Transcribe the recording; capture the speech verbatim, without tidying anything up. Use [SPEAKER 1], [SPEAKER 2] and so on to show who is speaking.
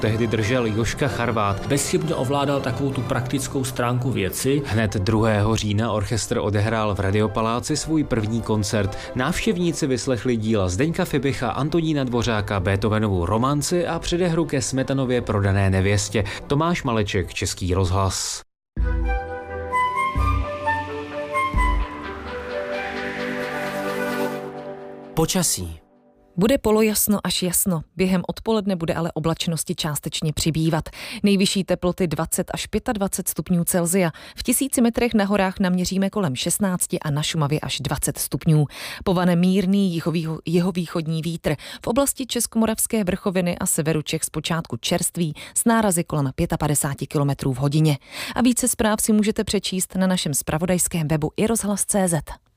[SPEAKER 1] Tehdy držel Jožka Charvát.
[SPEAKER 2] Bezchybně ovládal takovou tu praktickou stránku věci.
[SPEAKER 1] Hned druhého října orchestr odehrál v Radiopaláci svůj první koncert. Návštěvníci vyslechli díla Zdeňka Fibicha, Antonína Dvořáka, Beethovenovu Romanci a předehru ke Smetanově Prodané nevěstě. Tomáš Maleček, Český rozhlas.
[SPEAKER 3] Počasí.
[SPEAKER 4] Bude polojasno až jasno, během odpoledne bude ale oblačnosti částečně přibývat. Nejvyšší teploty dvacet až dvacet pět stupňů Celsia. V tisíci metrech na horách naměříme kolem šestnáct a na Šumavě až dvacet stupňů. Povane mírný jihovýchodní vítr. V oblasti Českomoravské vrchoviny a severu Čech zpočátku čerstvý s nárazy kolem padesát pět kilometrů v hodině. A více zpráv si můžete přečíst na našem zpravodajském webu i rozhlas tečka cé zet.